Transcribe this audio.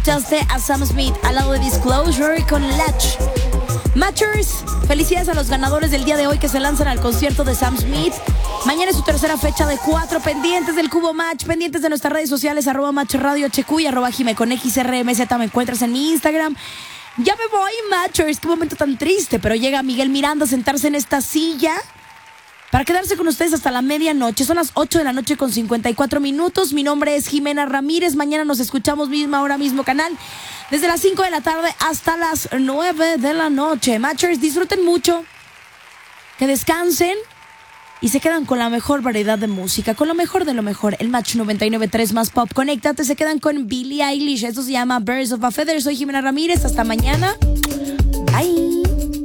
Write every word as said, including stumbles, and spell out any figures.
Escuchaste a Sam Smith al lado de Disclosure con Latch. Matchers, felicidades a los ganadores del día de hoy que se lanzan al concierto de Sam Smith. Mañana es su tercera fecha de cuatro, pendientes del Cubo Match, pendientes de nuestras redes sociales, arroba Match Radio H Q y arroba Jime con X R M Z. Me encuentras en mi Instagram. Ya me voy, Matchers, qué momento tan triste, pero llega Miguel Miranda a sentarse en esta silla para quedarse con ustedes hasta la medianoche. Son las ocho de la noche con cincuenta y cuatro minutos. Mi nombre es Jimena Ramírez. Mañana nos escuchamos misma hora, mismo canal, desde las cinco de la tarde hasta las nueve de la noche. Matchers, disfruten mucho, que descansen y se quedan con la mejor variedad de música, con lo mejor de lo mejor. El Match noventa y nueve punto tres más Pop. Conéctate, se quedan con Billie Eilish. Esto se llama Birds of a Feather. Soy Jimena Ramírez. Hasta mañana.